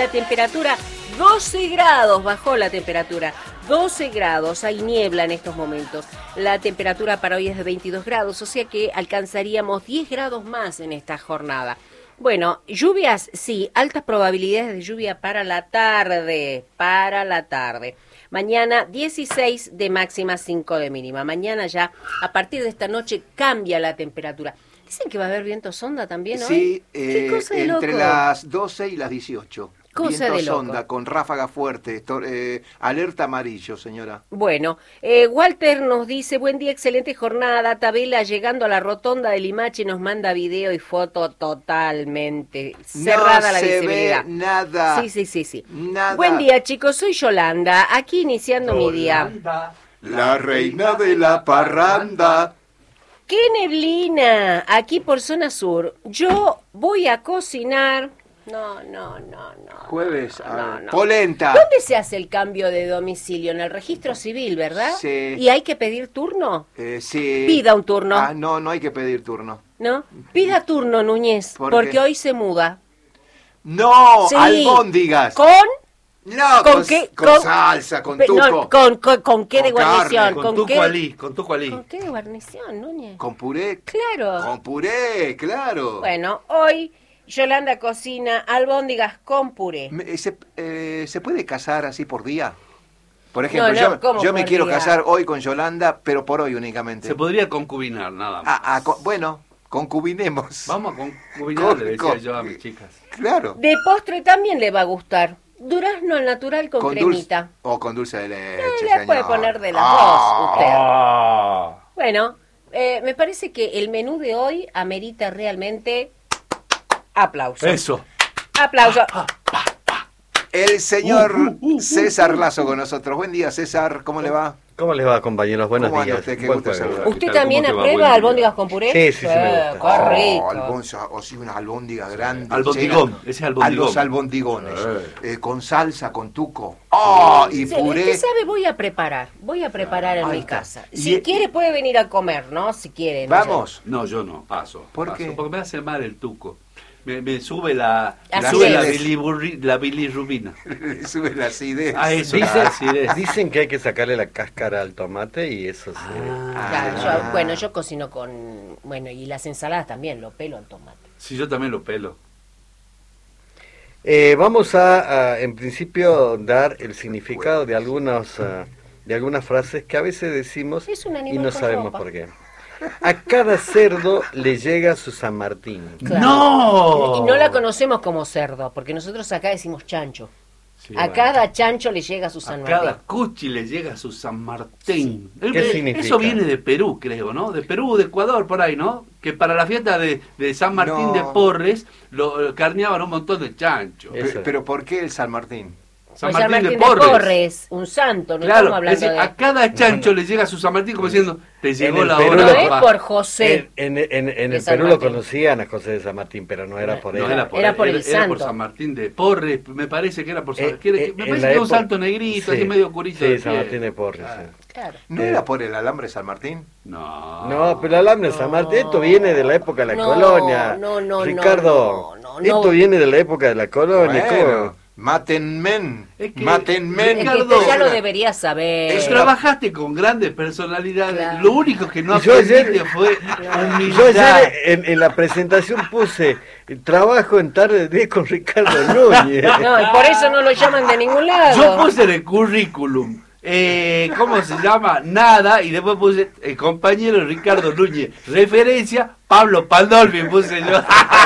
la temperatura, 12 grados bajó la temperatura. 12 grados, hay niebla en estos momentos. La temperatura para hoy es de 22 grados, o sea que alcanzaríamos 10 grados más en esta jornada. Bueno, lluvias, sí, altas probabilidades de lluvia para la tarde. Mañana 16 de máxima, 5 de mínima. Mañana ya, a partir de esta noche, cambia la temperatura. Dicen que va a haber viento sonda también hoy. Sí, ¿Qué cosa de entre loco? las 12 y las 18. Cosa Viento de loco. sonda con ráfaga fuerte, alerta amarillo, señora. Bueno, Walter nos dice, buen día, excelente jornada. Tabela llegando a la rotonda de Limache nos manda video y foto totalmente cerrada la visibilidad. No se ve nada. Sí. Nada. Buen día, chicos, soy Yolanda, aquí iniciando mi día. La reina de la parranda. ¡Qué neblina! Aquí por zona sur. Yo voy a cocinar... No. Jueves, No. polenta. ¿Dónde se hace el cambio de domicilio? En el registro civil, ¿verdad? Sí. ¿Y hay que pedir turno? Sí. Pida un turno. No hay que pedir turno. ¿No? Pida turno, Núñez, ¿Por porque qué? hoy se muda. No, Sí. albóndigas. ¿Con? No, ¿Con qué? Con salsa, con tuco. No, ¿con qué de Con guarnición? carne, Con tuco alí, con tuco alí. ¿Con qué de guarnición, Núñez? Con puré. Claro. Con puré, claro. Bueno, hoy Yolanda cocina albóndigas con puré. ¿Se puede casar así por día? Por ejemplo, No, ¿cómo yo me por quiero día? casar hoy con Yolanda, pero por hoy únicamente. Se podría concubinar, nada más. Bueno, concubinemos. Vamos a concubinar, le decía Con- yo a mis chicas. Claro. De postre también le va a gustar. Durazno al natural con cremita. Dulce, o con dulce de leche, Le señor. puede poner de las dos usted. Ah. Bueno, me parece que el menú de hoy amerita realmente aplauso. Eso. Aplauso. El señor César Lazo con nosotros. Buen día, César. ¿Cómo le va? ¿Cómo les va, compañeros? Buenos ¿Cómo anda días. usted? Qué Buen gusto jueves. saludar. ¿Usted ¿Qué tal? también ¿Cómo te va? aprueba Buen día. albóndigas con puré? Sí, me gusta. Qué rico. Sí, una albóndiga grande. Albondigón, llena- ese es albondigón. A los albondigones. Sí. Con salsa, con tuco. Y Sí, puré. ¿qué sabe? Voy a preparar en Ahí mi está. casa. Y- Si quiere puede venir a comer, ¿no? Si quiere. ¿no? Vamos. No, yo no, paso. ¿Por paso, qué? Porque me hace mal el tuco. Me sube la Acidez. bilirrubina. Le sube la acidez. Ah, eso, Dicen, la acidez. dicen que hay que sacarle la cáscara al tomate y eso sí. Claro, yo cocino con... Bueno, y las ensaladas también, lo pelo al tomate. Sí, yo también lo pelo. Vamos a, en principio, dar el significado de algunas frases que a veces decimos Es un y animal no con sabemos ropa. por qué. A cada cerdo le llega su San Martín. Claro. ¡No! Y no la conocemos como cerdo, porque nosotros acá decimos chancho. Sí, A bueno. cada chancho le llega su A San cada Martín. cuchi le llega su San Martín. ¿Qué significa? Eso viene de Perú, creo, ¿no? De Perú, de Ecuador, por ahí, ¿no? Que para la fiesta de San Martín No. de Porres lo carneaban un montón de chanchos. Eso. Pero ¿por qué el San Martín? San Pues Martín de Porres. un santo, no Claro, estamos es hablando decir, de... a cada chancho le llega su San Martín como diciendo, te llegó el la Perú hora. No lo- es papá. por José. En de el San Perú lo Martín. conocían a José de San Martín, pero no era por él. No, era por, Era él, por el era santo. por San Martín de Porres, me parece que era por San Eh, Martín. Me en parece la que era un época- salto negrito, sí. así medio curito. Sí, de San piel. Martín de Porres. Ah. Sí. Claro. ¿No era por el alambre San Martín? No. No, pero el alambre de San Martín, esto viene de la época de la No, colonia. no, Ricardo, no. esto viene de la época de la colonia. Bueno, mátenmen. Es que- Mátenmen. Es que Ricardo, usted ya lo debería saber. Trabajaste con grandes personalidades. Claro. Lo único que no Y yo ayer- aprendiste fue Yo humildad. ayer en la presentación puse trabajo en tarde de día con Ricardo Núñez. No, y por eso no lo llaman de ningún lado. Yo puse en el currículum, ¿cómo se llama? Nada, y después puse el compañero Ricardo Núñez. Referencia, Pablo Pandolfi, puse yo.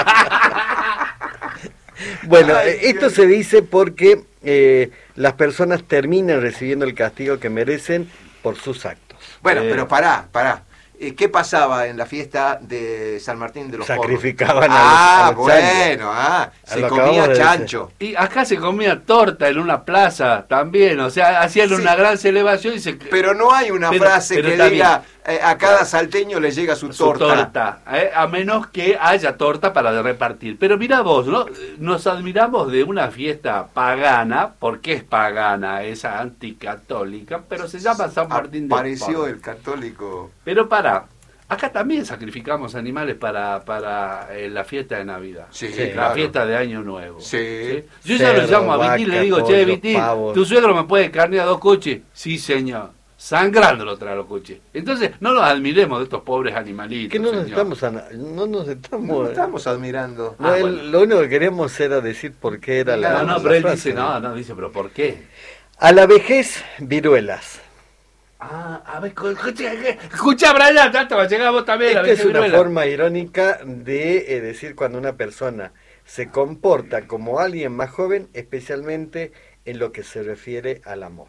Bueno, Ay, esto Dios. se dice porque las personas terminan recibiendo el castigo que merecen por sus actos. Bueno, pero pará. ¿Qué pasaba en la fiesta de San Martín de los Porros? Sacrificaban Ah, a los bueno, A se lo comía acabamos de chancho. Y acá se comía torta en una plaza también, o sea, hacían Sí. una gran celebración y se... Pero no hay una Pero- frase pero que está diga a cada salteño le llega su su torta. a menos que haya torta para repartir. Pero mira vos, ¿no? Nos admiramos de una fiesta pagana, porque es pagana, es anticatólica, pero se llama San Martín de Apareció Porres. el católico. Pero para, Acá también sacrificamos animales para la fiesta de Navidad. Sí, La claro. fiesta de Año Nuevo. Sí. Yo ya lo Cerdo, llamo a Vitín, le vaca, digo, che, pollo, Vitín, pavos. ¿tu suegro me puede carnear 2 cuchis? Sí, señor. Sangrando lo trae los cuchis. Entonces, no los admiremos de estos pobres animalitos. Que no nos señor. estamos no nos estamos, No estamos admirando. no, Ah, bueno. lo único que queríamos era decir por qué era la No, la pero él frase, dice, no, dice, pero ¿por qué? A la vejez, viruelas. Ah, a ver, escucha, Brian, tanto va a llegar vos también. Esta es una forma irónica de decir cuando una persona se comporta como alguien más joven, especialmente en lo que se refiere al amor.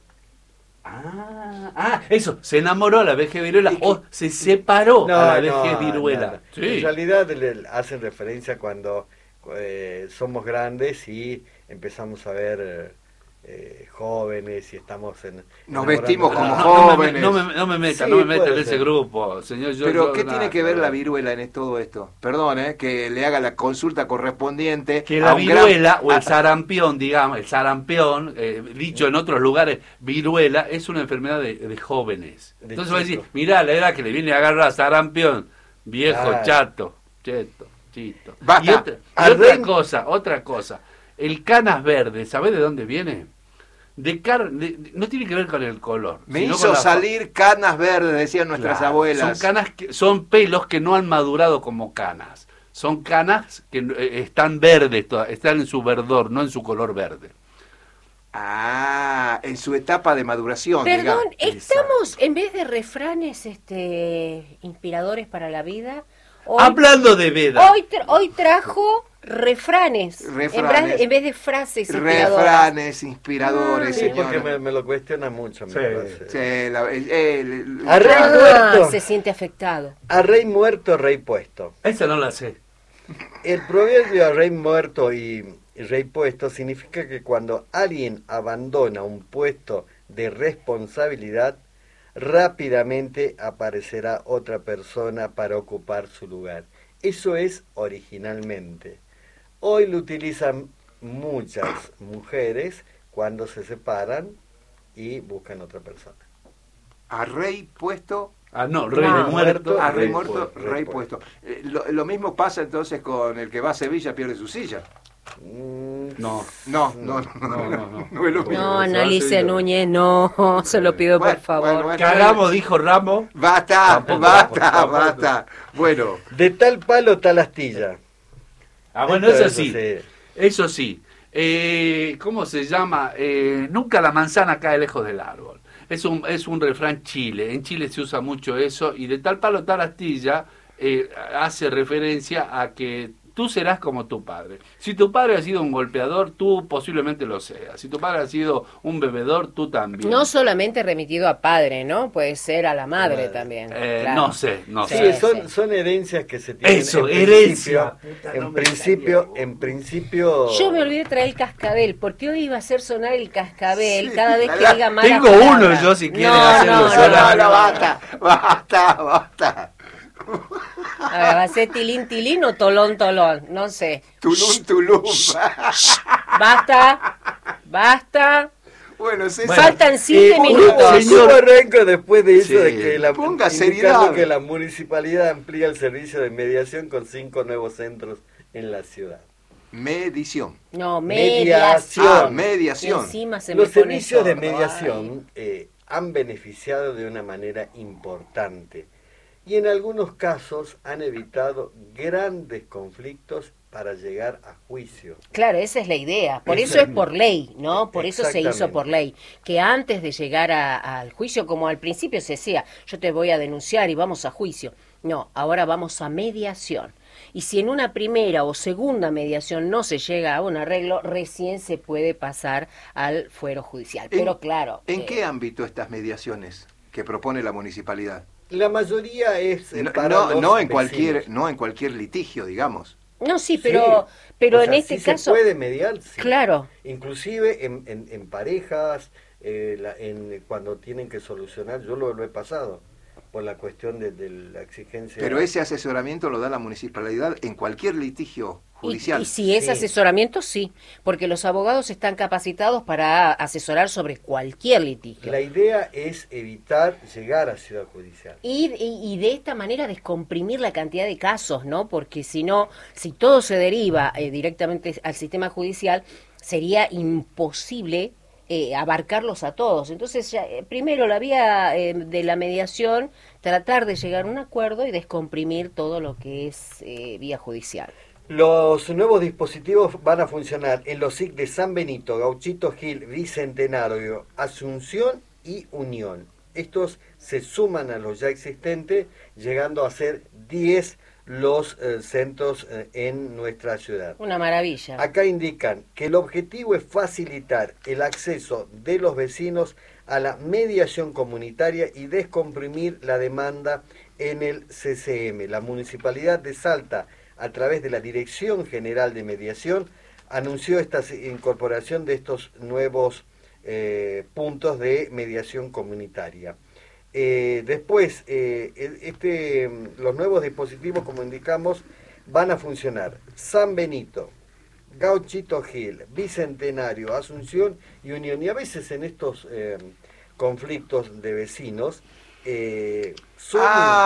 Eso, se enamoró a la vejez viruela o se separó a la vejez viruela. no. Sí. En realidad le hacen referencia cuando somos grandes y empezamos a ver jóvenes y estamos en... Nos vestimos como No, jóvenes. no me meta, Sí, no me meta puede en ese ser. grupo, señor. Pero ¿qué tiene que ver la viruela en todo esto? Perdón, que le haga la consulta correspondiente. Que a la un gran- viruela o el sarampión, digamos, el sarampión, dicho en otros lugares, viruela, es una enfermedad de jóvenes. De Entonces va a decir, chicos. mirá, la edad que le viene a agarrar sarampión, viejo, Claro. chato, cheto, chito. Basta. Y otra cosa, el canas verde, ¿sabés de dónde viene? No tiene que ver con el color. Me sino hizo con la salir canas verdes, decían nuestras Claro, abuelas. son pelos que no han madurado como canas. Son canas que están verdes, están en su verdor, no en su color verde. Ah, en su etapa de maduración. Perdón, digamos. estamos, en vez de refranes inspiradores para la vida, Hablando de Veda. hoy trajo refranes, Refranes. en vez de frases inspiradoras. Refranes inspiradores, Ah, Sí, señora. porque me lo cuestiona mucho. Me parece. Sí, A rey muerto. Se siente afectado. A rey muerto, rey puesto. Esa no la sé. El proverbio a rey muerto y rey puesto significa que cuando alguien abandona un puesto de responsabilidad, rápidamente aparecerá otra persona para ocupar su lugar. Eso es originalmente. Hoy lo utilizan muchas mujeres cuando se separan y buscan otra persona. A rey puesto, Ah, no, rey No, muerto. a rey rey muerto, puesto. rey puesto. Lo mismo pasa entonces con el que va a Sevilla, pierde su silla. No. No. No. No es lo mismo. No, Analicia Núñez, no, se lo pido Bueno, por favor. bueno, Cagamos, dijo Ramos. Basta, Tampoco, basta. Bueno, De tal palo, tal astilla. Ah, bueno, Esto eso sí. Eso sí. ¿Cómo se llama? Nunca la manzana cae lejos del árbol. Es un refrán Chile. En Chile se usa mucho eso. Y de tal palo, tal astilla hace referencia a que tú serás como tu padre. Si tu padre ha sido un golpeador, tú posiblemente lo seas. Si tu padre ha sido un bebedor, tú también. No solamente remitido a padre, ¿no? Puede ser a la madre también. Claro. No sé. Sí, Sí. son herencias que se tienen. Eso, en herencia. principio- Puta, no En me principio, salía. en principio. Yo me olvidé traer el cascabel, porque hoy iba a hacer sonar el cascabel Sí, cada vez que la- diga mala Tengo palabra. uno yo, si quieren No, hacerlo no, sonar. no, basta. A ver, va a ser tilín, tilín o tolón, tolón, no sé. Tulum. Basta. Bueno, César. Faltan 7 un minutos. Señor arranco después de eso Sí. de que Ponga indicando seriedad. que la municipalidad amplía el servicio de mediación con 5 nuevos centros en la ciudad. Medición. No, Mediación. mediación. Mediación. Encima se Los me pone servicios de sordo, mediación han beneficiado de una manera importante y en algunos casos han evitado grandes conflictos para llegar a juicio. Claro, esa es la idea. Por eso es por ley, ¿no? Por eso se hizo Exactamente. por ley. Que antes de llegar al juicio, como al principio se decía, yo te voy a denunciar y vamos a juicio. No, ahora vamos a mediación. Y si en una primera o segunda mediación no se llega a un arreglo, recién se puede pasar al fuero judicial. Pero claro. ¿En qué ámbito estas mediaciones que propone la municipalidad? La mayoría es para los No en vecinos. cualquier litigio, digamos. No, sí, Sí. pero O en sea, este sí caso. se puede mediar, sí. Claro. Inclusive en parejas, cuando tienen que solucionar, yo lo he pasado. por la cuestión de la exigencia. Pero ese asesoramiento lo da la municipalidad en cualquier litigio judicial. Y si es Sí. asesoramiento, sí, porque los abogados están capacitados para asesorar sobre cualquier litigio. La idea es evitar llegar a Ciudad Judicial. Y de esta manera descomprimir la cantidad de casos, ¿no? Porque si no, si todo se deriva directamente al sistema judicial, sería imposible abarcarlos a todos. Entonces, primero la vía de la mediación, tratar de llegar a un acuerdo y descomprimir todo lo que es vía judicial. Los nuevos dispositivos van a funcionar en los SIC de San Benito, Gauchito Gil, Bicentenario, Asunción y Unión. Estos se suman a los ya existentes, llegando a ser 10 los centros en nuestra ciudad. Una maravilla. Acá indican que el objetivo es facilitar el acceso de los vecinos a la mediación comunitaria y descomprimir la demanda en el CCM. La Municipalidad de Salta, a través de la Dirección General de Mediación, anunció esta incorporación de estos nuevos puntos de mediación comunitaria. Después, los nuevos dispositivos, como indicamos, van a funcionar San Benito, Gauchito Gil, Bicentenario, Asunción y Unión. Y a veces en estos conflictos de vecinos son...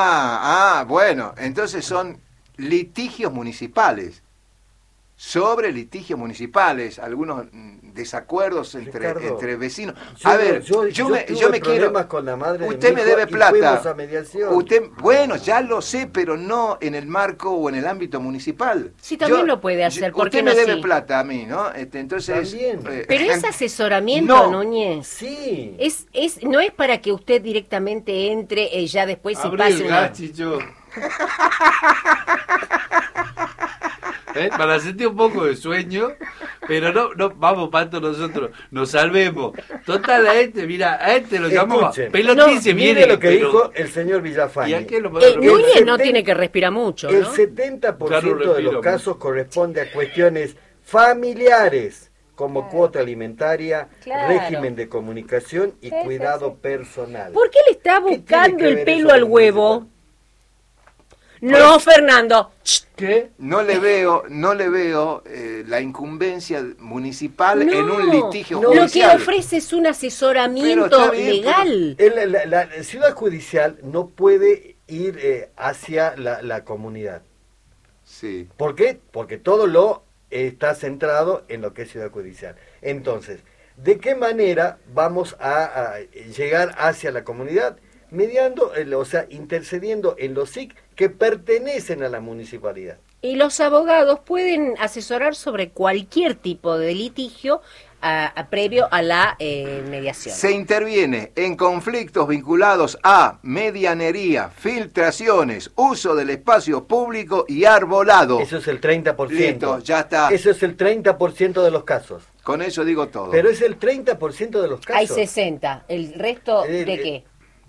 Bueno, entonces son litigios municipales, sobre litigios municipales, algunos desacuerdos entre vecinos. A ver, yo me quiero... con la madre usted de mi me hijo debe y plata. fuimos a mediación. Bueno, ya lo sé, pero no en el marco o en el ámbito municipal. Sí, también lo puede hacer. ¿Por qué usted me no debe así? plata a mí, ¿no? Entonces... También. Pero es asesoramiento, No. Núñez. Sí. No es para que usted directamente entre ya después y Abrí pase el una... gas, Chicho. Para hacerte un poco de sueño, pero no vamos, Pato, nosotros nos salvemos. Total, a este lo llamamos Escuchen. pelotín, se Mire viene. lo que pero- dijo el señor Villafani. ¿Y a qué lo Núñez no el tiene que respirar mucho, El ¿no? 70% Claro, de respiro los casos corresponde a cuestiones familiares, como cuota alimentaria, Claro. régimen de comunicación y Sí, cuidado sí. personal. ¿Por qué le está ¿Qué tiene buscando que el ver pelo eso al con huevo? municipal? No, Fernando. ¿Qué? No le veo la incumbencia municipal No, en un litigio lo que judicial. ofrece es un Pero asesoramiento está bien, legal. La ciudad judicial no puede ir hacia la comunidad. Sí. ¿Por qué? Porque todo lo está centrado en lo que es ciudad judicial. Entonces, ¿de qué manera vamos a llegar hacia la comunidad? Mediando, intercediendo en los SIC que pertenecen a la municipalidad. Y los abogados pueden asesorar sobre cualquier tipo de litigio previo a la mediación. Se interviene en conflictos vinculados a medianería, filtraciones, uso del espacio público y arbolado. Eso es el 30%. Listo, ya está. Eso es el 30% de los casos. Con eso digo todo. Pero es el 30% de los casos. Hay 60. ¿El resto de qué?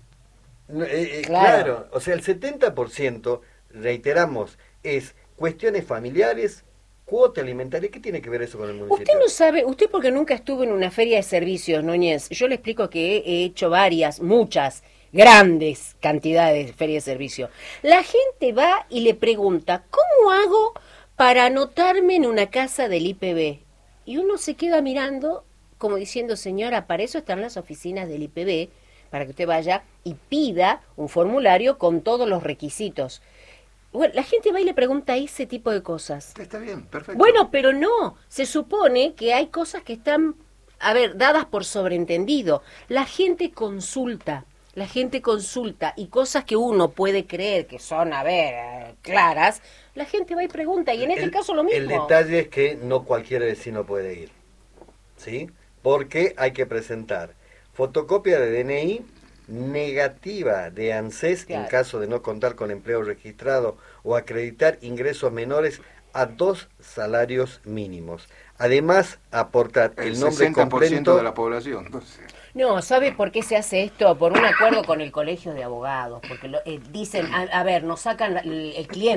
Claro, o sea, el 70%, reiteramos, es cuestiones familiares, cuota alimentaria. ¿Qué tiene que ver eso con el municipio? Usted no sabe, usted porque nunca estuvo en una feria de servicios, Núñez. Yo le explico que he hecho muchas, grandes cantidades de ferias de servicio. La gente va y le pregunta, ¿cómo hago para anotarme en una casa del IPB? Y uno se queda mirando como diciendo, señora, para eso están las oficinas del IPB, para que usted vaya y pida un formulario con todos los requisitos. Bueno, la gente va y le pregunta ese tipo de cosas. Está bien, perfecto. Bueno, pero no, se supone que hay cosas que están, dadas por sobreentendido. La gente consulta y cosas que uno puede creer que son, claras, la gente va y pregunta, y en este caso lo mismo. El detalle es que no cualquier vecino puede ir, ¿sí? Porque hay que presentar fotocopia de DNI, negativa de ANSES Claro. en caso de no contar con empleo registrado o acreditar ingresos menores a 2 salarios mínimos. Además, aportar el nombre 60% completo de la población. Entonces, No, ¿sabe por qué se hace esto? Por un acuerdo con el colegio de abogados, porque dicen, nos sacan el cliente.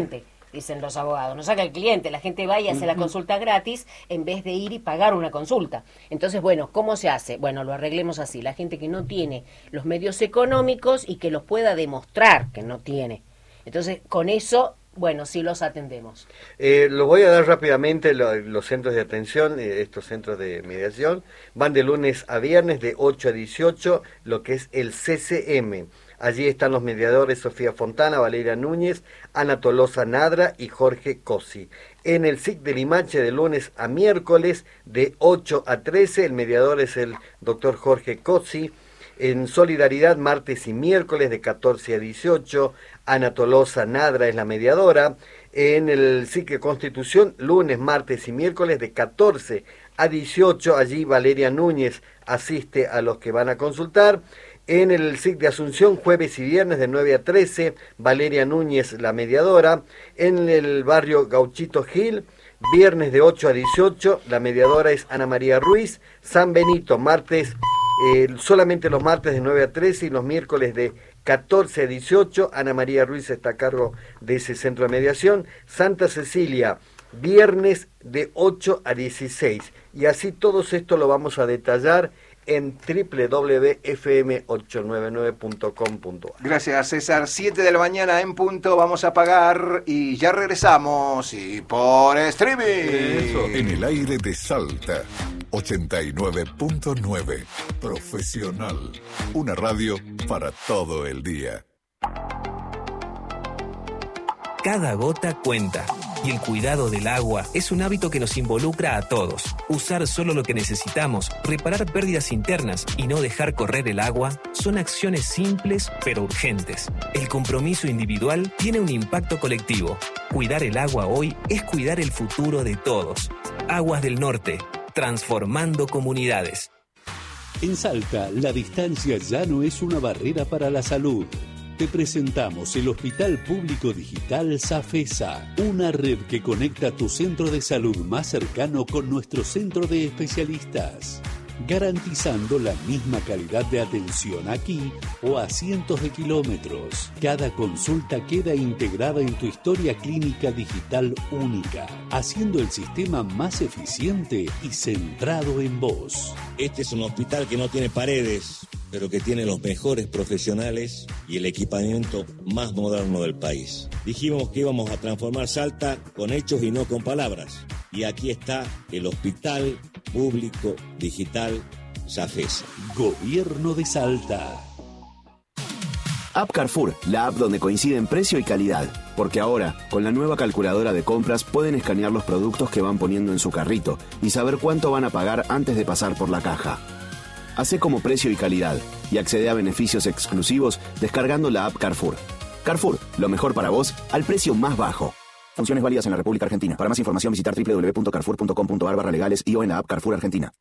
dicen los abogados, no saca el cliente, la gente va y hace la consulta gratis en vez de ir y pagar una consulta. Entonces, bueno, ¿cómo se hace? Bueno, lo arreglemos así, la gente que no tiene los medios económicos y que los pueda demostrar que no tiene. Entonces, con eso, bueno, sí los atendemos. Lo voy a dar rápidamente, los centros de atención, estos centros de mediación, van de lunes a viernes de 8 a 18, lo que es el CCM. Allí están los mediadores Sofía Fontana, Valeria Núñez, Ana Tolosa Nadra y Jorge Cosi. En el SIC de Limache de lunes a miércoles de 8 a 13, el mediador es el doctor Jorge Cosi. En Solidaridad, martes y miércoles de 14 a 18, Ana Tolosa Nadra es la mediadora. En el SIC de Constitución, lunes, martes y miércoles de 14 a 18, allí Valeria Núñez asiste a los que van a consultar. En el SIC de Asunción, jueves y viernes de 9 a 13, Valeria Núñez, la mediadora. En el barrio Gauchito Gil, viernes de 8 a 18, la mediadora es Ana María Ruiz. San Benito, martes, solamente los martes de 9 a 13 y los miércoles de 14 a 18, Ana María Ruiz está a cargo de ese centro de mediación. Santa Cecilia, viernes de 8 a 16. Y así todo esto lo vamos a detallar en www.fm899.com.ar. Gracias, César. 7 de la mañana en punto, vamos a pagar y ya regresamos. Y por streaming. Eso. En el aire de Salta, 89.9. Profesional. Una radio para todo el día. Cada gota cuenta. Y el cuidado del agua es un hábito que nos involucra a todos. Usar solo lo que necesitamos, reparar pérdidas internas y no dejar correr el agua son acciones simples pero urgentes. El compromiso individual tiene un impacto colectivo. Cuidar el agua hoy es cuidar el futuro de todos. Aguas del Norte, transformando comunidades. En Salta, la distancia ya no es una barrera para la salud. Te presentamos el Hospital Público Digital Safesa, una red que conecta tu centro de salud más cercano con nuestro centro de especialistas, garantizando la misma calidad de atención aquí o a cientos de kilómetros. Cada consulta queda integrada en tu historia clínica digital única, haciendo el sistema más eficiente y centrado en vos. Este es un hospital que no tiene paredes, pero que tiene los mejores profesionales y el equipamiento más moderno del país. Dijimos que íbamos a transformar Salta con hechos y no con palabras. Y aquí está el Hospital Público Digital Safesa. Gobierno de Salta. App Carrefour, la app donde coinciden precio y calidad. Porque ahora, con la nueva calculadora de compras, pueden escanear los productos que van poniendo en su carrito y saber cuánto van a pagar antes de pasar por la caja. Hacé como precio y calidad y accede a beneficios exclusivos descargando la app Carrefour. Carrefour, lo mejor para vos al precio más bajo. Funciones válidas en la República Argentina. Para más información visitar www.carrefour.com.ar/legales y o en la app Carrefour Argentina.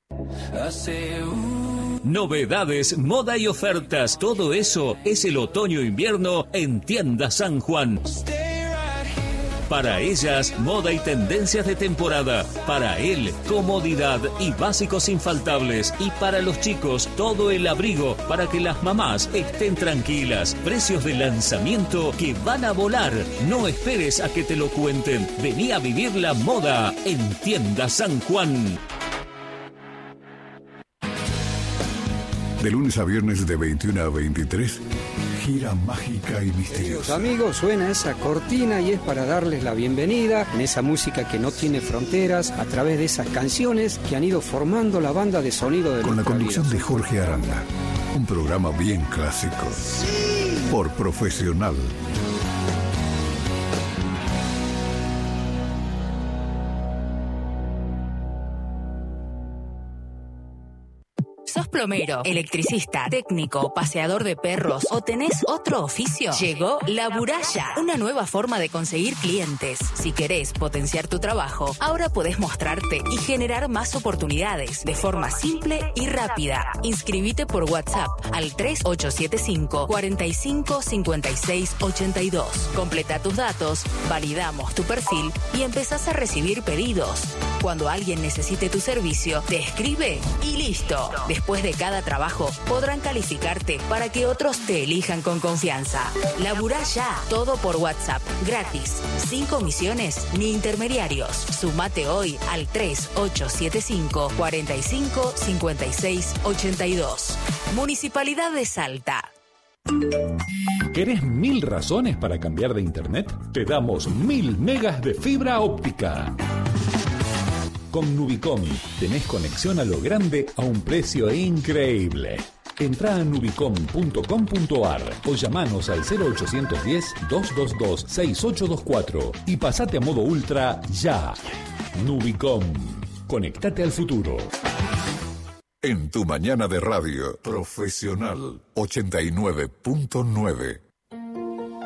Novedades, moda y ofertas, todo eso es el otoño-invierno en Tienda San Juan. Para ellas, moda y tendencias de temporada. Para él, comodidad y básicos infaltables. Y para los chicos, todo el abrigo para que las mamás estén tranquilas. Precios de lanzamiento que van a volar. No esperes a que te lo cuenten. Vení a vivir la moda en Tienda San Juan. De lunes a viernes de 21 a 23, gira mágica y misteriosa. Amigos, suena esa cortina y es para darles la bienvenida en esa música que no tiene fronteras, a través de esas canciones que han ido formando la banda de sonido de con la conducción vida. De Jorge Aranda, un programa bien clásico, por Profesional. ¿Sos plomero, electricista, técnico, paseador de perros o tenés otro oficio? Llegó La Buralla, una nueva forma de conseguir clientes. Si querés potenciar tu trabajo, ahora podés mostrarte y generar más oportunidades de forma simple y rápida. Inscribite por WhatsApp al 3875 45 56 82. Completa tus datos, validamos tu perfil y empezás a recibir pedidos. Cuando alguien necesite tu servicio, te escribe y listo. Después de cada trabajo, podrán calificarte para que otros te elijan con confianza. Laburá ya, todo por WhatsApp, gratis, sin comisiones ni intermediarios. Sumate hoy al 3875 45 56 82. Municipalidad de Salta. ¿Querés 1000 razones para cambiar de internet? Te damos 1000 megas de fibra óptica. Con Nubicom tenés conexión a lo grande a un precio increíble. Entrá a nubicom.com.ar o llamanos al 0810-222-6824 y pasate a modo ultra ya. Nubicom. Conectate al futuro. En tu mañana de radio, Profesional 89.9.